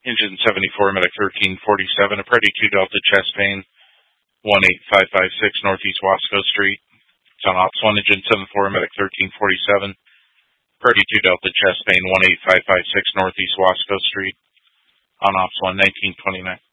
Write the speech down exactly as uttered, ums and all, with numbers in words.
Engine seventy-four, medic thirteen forty-seven, a Predator two Delta chest pain, one eight five five six Northeast Wasco Street. It's on Ops one, Engine seven four, medic thirteen forty-seven, Predator two Delta chest pain, one eight five five six Northeast Wasco Street. On Ops one, nineteen twenty-nine.